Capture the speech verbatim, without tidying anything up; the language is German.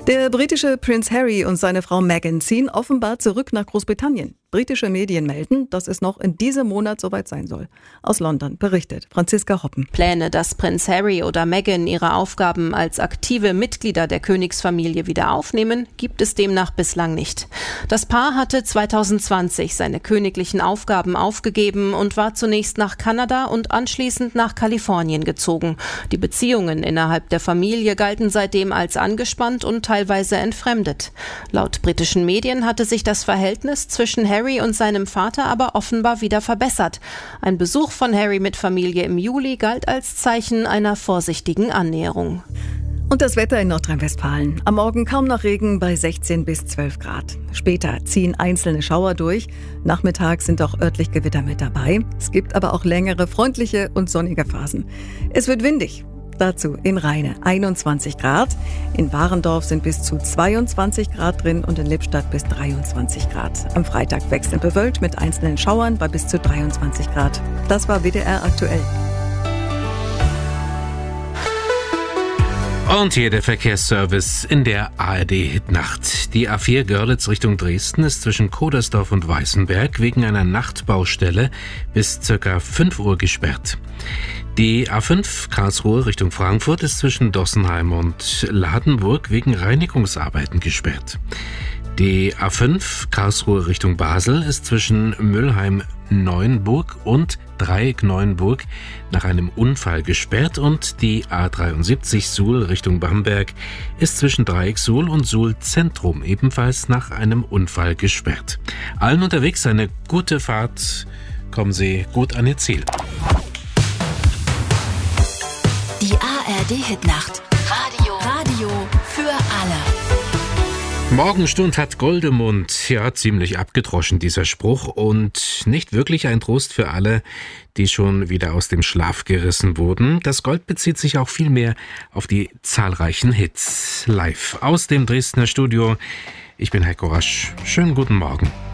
Der britische Prinz Harry und seine Frau Meghan ziehen offenbar zurück nach Großbritannien. Britische Medien melden, dass es noch in diesem Monat soweit sein soll. Aus London berichtet Franziska Hoppen. Pläne, dass Prinz Harry oder Meghan ihre Aufgaben als aktive Mitglieder der Königsfamilie wieder aufnehmen, gibt es demnach bislang nicht. Das Paar hatte zwanzig zwanzig seine königlichen Aufgaben aufgegeben und war zunächst nach Kanada und anschließend nach Kalifornien gezogen. Die Beziehungen innerhalb der Familie galten seitdem als angespannt und teilweise entfremdet. Laut britischen Medien hatte sich das Verhältnis zwischen Harry und seinem Vater aber offenbar wieder verbessert. Ein Besuch von Harry mit Familie im Juli galt als Zeichen einer vorsichtigen Annäherung. Und das Wetter in Nordrhein-Westfalen. Am Morgen kaum noch Regen bei sechzehn bis zwölf Grad. Später ziehen einzelne Schauer durch. Nachmittags sind auch örtlich Gewitter mit dabei. Es gibt aber auch längere, freundliche und sonnige Phasen. Es wird windig. Dazu in Rheine einundzwanzig Grad, in Warendorf sind bis zu zweiundzwanzig Grad drin und in Lippstadt bis dreiundzwanzig Grad. Am Freitag wechselnd bewölkt mit einzelnen Schauern bei bis zu dreiundzwanzig Grad. Das war W D R aktuell. Und hier der Verkehrsservice in der A R D-Hitnacht. Die A vier Görlitz Richtung Dresden ist zwischen Kodersdorf und Weißenberg wegen einer Nachtbaustelle bis ca. fünf Uhr gesperrt. Die A fünf Karlsruhe Richtung Frankfurt ist zwischen Dossenheim und Ladenburg wegen Reinigungsarbeiten gesperrt. Die A fünf Karlsruhe Richtung Basel ist zwischen Müllheim-Neuenburg und Dreieck-Neuenburg nach einem Unfall gesperrt und die A dreiundsiebzig Suhl Richtung Bamberg ist zwischen Dreieck-Suhl und Suhl-Zentrum ebenfalls nach einem Unfall gesperrt. Allen unterwegs eine gute Fahrt, kommen Sie gut an Ihr Ziel. Die A R D-Hitnacht. Radio. Radio für alle. Morgenstund hat Goldemund. Ja, ziemlich abgedroschen dieser Spruch und nicht wirklich ein Trost für alle, die schon wieder aus dem Schlaf gerissen wurden. Das Gold bezieht sich auch viel mehr auf die zahlreichen Hits. Live aus dem Dresdner Studio. Ich bin Heiko Rasch. Schönen guten Morgen.